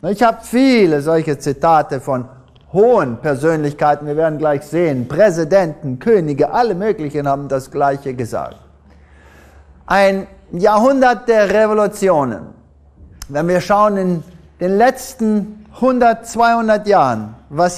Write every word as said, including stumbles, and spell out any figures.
Ich habe viele solche Zitate von hohen Persönlichkeiten, wir werden gleich sehen, Präsidenten, Könige, alle möglichen haben das Gleiche gesagt. Ein Jahrhundert der Revolutionen. Wenn wir schauen in den letzten hundert, zweihundert Jahren, was